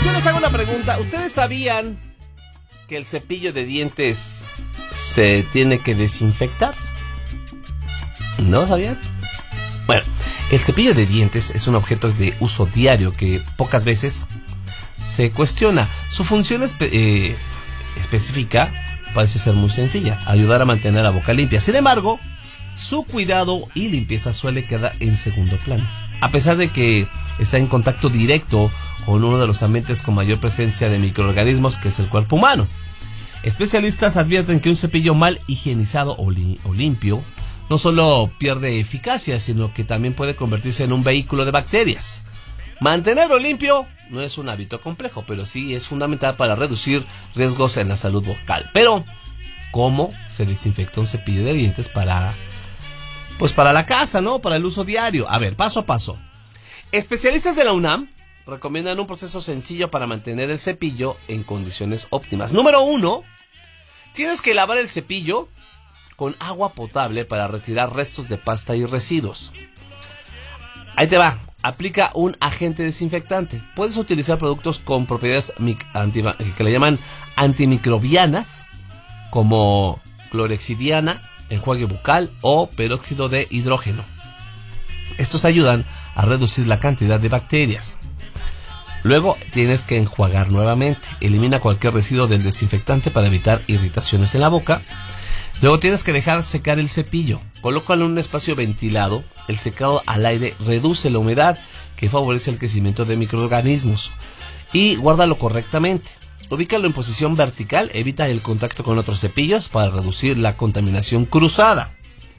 Yo les hago una pregunta. ¿Ustedes sabían que el cepillo de dientes se tiene que desinfectar? ¿No sabían? Bueno, el cepillo de dientes es un objeto de uso diario que pocas veces se cuestiona. Su función específica parece ser muy sencilla: ayudar a mantener la boca limpia. Sin embargo, su cuidado y limpieza suele quedar en segundo plano, a pesar de que está en contacto directo con uno de los ambientes con mayor presencia de microorganismos, que es el cuerpo humano. Especialistas advierten que un cepillo mal higienizado o limpio no solo pierde eficacia, sino que también puede convertirse en un vehículo de bacterias. Mantenerlo limpio no es un hábito complejo, pero sí es fundamental para reducir riesgos en la salud bucal. Pero, ¿cómo se desinfecta un cepillo de dientes para la casa, ¿no? Para el uso diario. A ver, paso a paso. Especialistas de la UNAM recomiendan un proceso sencillo para mantener el cepillo en condiciones óptimas. Número 1, tienes que lavar el cepillo con agua potable para retirar restos de pasta y residuos. Ahí te va. Aplica un agente desinfectante. Puedes utilizar productos con propiedades que le llaman antimicrobianas, como clorhexidiana, enjuague bucal o peróxido de hidrógeno. Estos ayudan a reducir la cantidad de bacterias. Luego tienes que enjuagar nuevamente. Elimina cualquier residuo del desinfectante para evitar irritaciones en la boca. Luego tienes que dejar secar el cepillo. Colócalo en un espacio ventilado. El secado al aire reduce la humedad, que favorece el crecimiento de microorganismos. Y guárdalo correctamente. Ubícalo en posición vertical. Evita el contacto con otros cepillos para reducir la contaminación cruzada.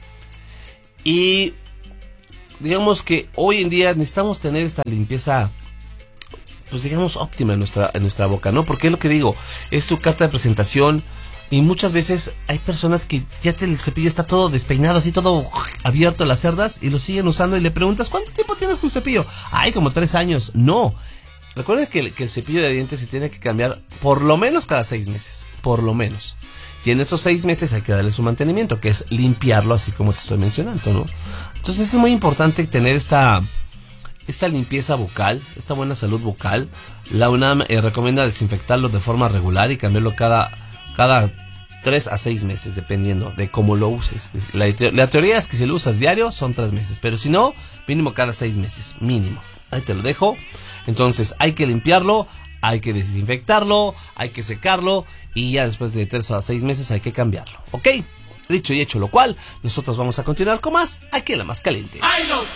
Y digamos que hoy en día necesitamos tener esta limpieza, pues digamos, óptima en nuestra boca, ¿no? Porque es lo que digo, es tu carta de presentación. Y muchas veces hay personas que ya el cepillo está todo despeinado, así todo abierto a las cerdas, y lo siguen usando y le preguntas, ¿cuánto tiempo tienes con cepillo? Ay, como 3 años. No. Recuerda que el cepillo de dientes se tiene que cambiar por lo menos cada 6 meses. Por lo menos. Y en esos 6 meses hay que darle su mantenimiento, que es limpiarlo, así como te estoy mencionando, ¿no? Entonces es muy importante tener esta limpieza bucal, esta buena salud bucal. La UNAM recomienda desinfectarlo de forma regular y cambiarlo cada 3 a 6 meses, dependiendo de cómo lo uses. La teoría es que si lo usas diario son 3 meses, pero si no, mínimo cada 6 meses, mínimo. Ahí te lo dejo. Entonces hay que limpiarlo, hay que desinfectarlo, hay que secarlo, y ya después de 3 a 6 meses hay que cambiarlo, ¿ok? Dicho y hecho lo cual, nosotros vamos a continuar con más aquí en La Más Caliente. ¡Ay, los